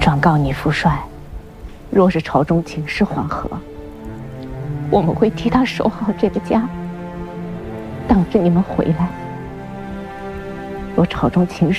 转告你父帅，若是朝中情势缓和，我们会替他守好这个家，等着你们回来。若朝中情势